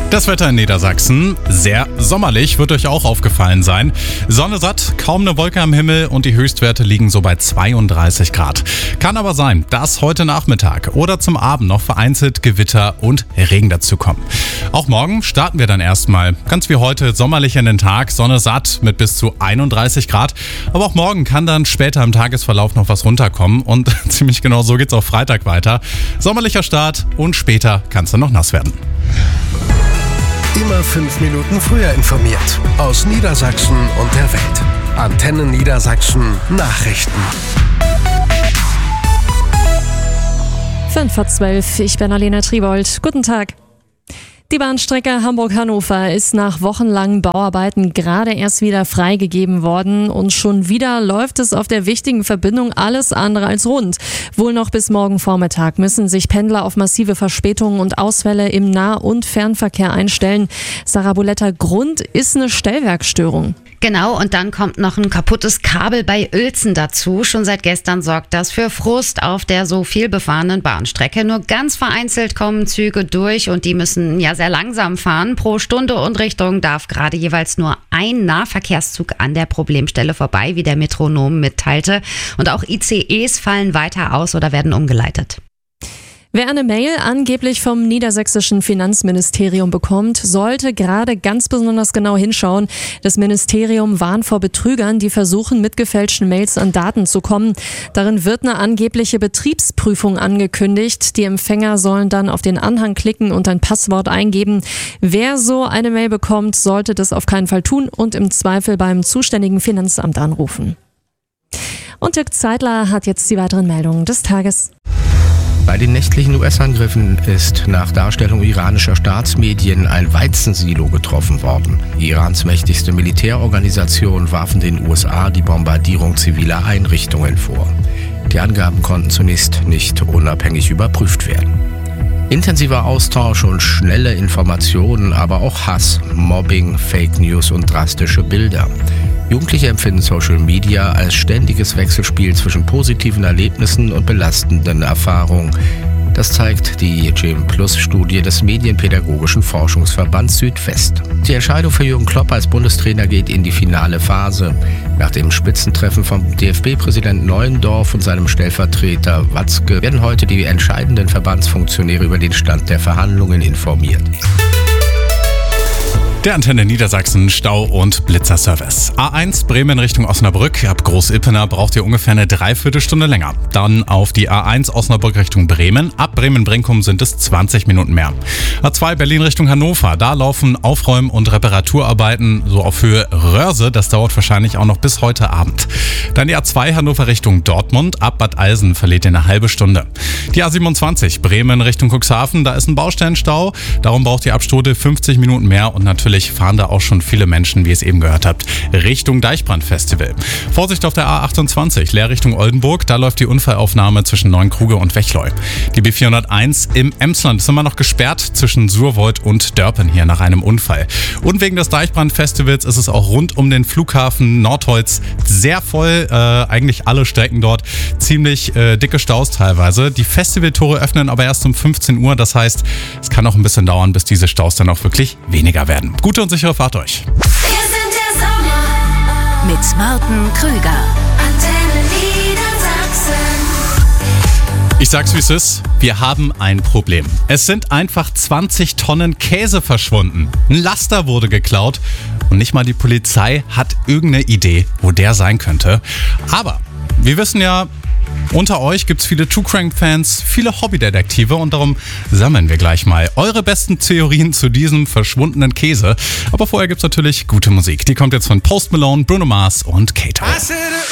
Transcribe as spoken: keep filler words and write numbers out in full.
Das Wetter in Niedersachsen, sehr sommerlich, wird euch auch aufgefallen sein. Sonne satt, kaum eine Wolke am Himmel und die Höchstwerte liegen so bei zweiunddreißig Grad. Kann aber sein, dass heute Nachmittag oder zum Abend noch vereinzelt Gewitter und Regen dazu kommen. Auch morgen starten wir dann erstmal ganz wie heute sommerlich in den Tag, Sonne satt mit bis zu einunddreißig Grad. Aber auch morgen kann dann später im Tagesverlauf noch was runterkommen und ziemlich genau so geht's auch Freitag weiter. Sommerlicher Start und später kann es dann noch nass werden. Immer fünf Minuten früher informiert. Aus Niedersachsen und der Welt. Antenne Niedersachsen Nachrichten. fünf vor zwölf, ich bin Alena Tribold. Guten Tag. Die Bahnstrecke Hamburg-Hannover ist nach wochenlangen Bauarbeiten gerade erst wieder freigegeben worden und schon wieder läuft es auf der wichtigen Verbindung alles andere als rund. Wohl noch bis morgen Vormittag müssen sich Pendler auf massive Verspätungen und Ausfälle im Nah- und Fernverkehr einstellen. Sarah Boletta, Grund ist eine Stellwerkstörung. Genau, und dann kommt noch ein kaputtes Kabel bei Uelzen dazu. Schon seit gestern sorgt das für Frust auf der so viel befahrenen Bahnstrecke. Nur ganz vereinzelt kommen Züge durch und die müssen ja sehr langsam fahren. Pro Stunde und Richtung darf gerade jeweils nur ein Nahverkehrszug an der Problemstelle vorbei, wie der Metronom mitteilte. Und auch I C Es fallen weiter aus oder werden umgeleitet. Wer eine Mail angeblich vom niedersächsischen Finanzministerium bekommt, sollte gerade ganz besonders genau hinschauen. Das Ministerium warnt vor Betrügern, die versuchen, mit gefälschten Mails an Daten zu kommen. Darin wird eine angebliche Betriebsprüfung angekündigt. Die Empfänger sollen dann auf den Anhang klicken und ein Passwort eingeben. Wer so eine Mail bekommt, sollte das auf keinen Fall tun und im Zweifel beim zuständigen Finanzamt anrufen. Und Dirk Zeitler hat jetzt die weiteren Meldungen des Tages. Bei den nächtlichen U S-Angriffen ist nach Darstellung iranischer Staatsmedien ein Weizensilo getroffen worden. Irans mächtigste Militärorganisation warfen den U S A die Bombardierung ziviler Einrichtungen vor. Die Angaben konnten zunächst nicht unabhängig überprüft werden. Intensiver Austausch und schnelle Informationen, aber auch Hass, Mobbing, Fake News und drastische Bilder. Jugendliche empfinden Social Media als ständiges Wechselspiel zwischen positiven Erlebnissen und belastenden Erfahrungen. Das zeigt die G M Plus-Studie des Medienpädagogischen Forschungsverbands Südwest. Die Entscheidung für Jürgen Klopp als Bundestrainer geht in die finale Phase. Nach dem Spitzentreffen vom D F B-Präsidenten Neuendorf und seinem Stellvertreter Watzke werden heute die entscheidenden Verbandsfunktionäre über den Stand der Verhandlungen informiert. Der Antenne Niedersachsen Stau- und Blitzerservice. A eins Bremen Richtung Osnabrück. Ab Groß-Ippener braucht ihr ungefähr eine Dreiviertelstunde länger. Dann auf die A eins Osnabrück Richtung Bremen. Ab Bremen-Brinkum sind es zwanzig Minuten mehr. A zwei Berlin Richtung Hannover. Da laufen Aufräum- und Reparaturarbeiten so auf Höhe Röhrse. Das dauert wahrscheinlich auch noch bis heute Abend. Dann die A zwei Hannover Richtung Dortmund. Ab Bad Eilsen verliert ihr eine halbe Stunde. Die A siebenundzwanzig Bremen Richtung Cuxhaven. Da ist ein Baustellenstau. Darum braucht ihr ab Stode fünfzig Minuten mehr und natürlich Natürlich fahren da auch schon viele Menschen, wie ihr es eben gehört habt, Richtung Deichbrand-Festival. Vorsicht auf der A achtundzwanzig, leer Richtung Oldenburg. Da läuft die Unfallaufnahme zwischen Neunkruge und Wechleu. Die B vierhunderteins im Emsland ist immer noch gesperrt zwischen Surwold und Dörpen hier nach einem Unfall. Und wegen des Deichbrand-Festivals ist es auch rund um den Flughafen Nordholz sehr voll. Äh, eigentlich alle Strecken dort. Ziemlich äh, dicke Staus teilweise. Die Festivaltore öffnen aber erst um fünfzehn Uhr. Das heißt, es kann auch ein bisschen dauern, bis diese Staus dann auch wirklich weniger werden. Gute und sichere Fahrt euch. Wir sind der Sommer mit Martin Krüger. Antenne Niedersachsen. Ich sag's wie es ist, wir haben ein Problem. Es sind einfach zwanzig Tonnen Käse verschwunden. Ein Laster wurde geklaut und nicht mal die Polizei hat irgendeine Idee, wo der sein könnte. Aber wir wissen ja, unter euch gibt's viele True Crime-Fans, viele Hobbydetektive und darum sammeln wir gleich mal eure besten Theorien zu diesem verschwundenen Käse. Aber vorher gibt's natürlich gute Musik. Die kommt jetzt von Post Malone, Bruno Mars und Kato.